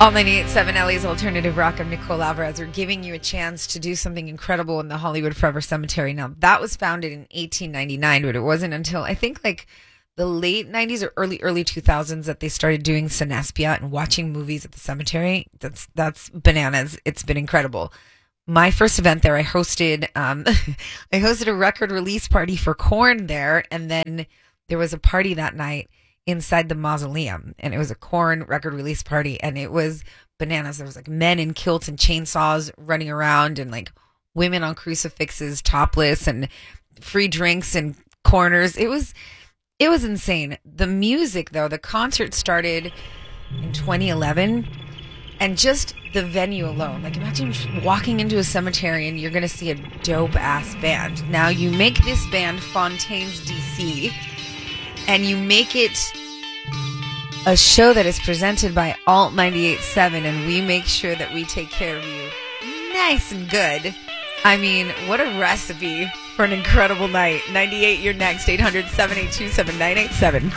All 98.7 LA's Alternative Rock. I'm Nicole Alvarez. We're giving you a chance to do something incredible in the Hollywood Forever Cemetery. Now, that was founded in 1899, but it wasn't until, I think, like the late 90s or early 2000s that they started doing Cinespia and watching movies at the cemetery. That's bananas. It's been incredible. My first event there, I hosted I hosted a record release party for Korn there, and then there was a party that night inside the mausoleum, and it was a Korn record release party, and it was bananas. There was like men in kilts and chainsaws running around, and like women on crucifixes, topless, and free drinks and corners. It was insane. The music, though, the concert started in 2011, and just the venue alone, like imagine walking into a cemetery and you're gonna see a dope ass band. Now you make this band Fontaines DC, and you make it a show that is presented by Alt 98.7, and we make sure that we take care of you nice and good. I mean, what a recipe for an incredible night. 98, you're next. 800-782-7987.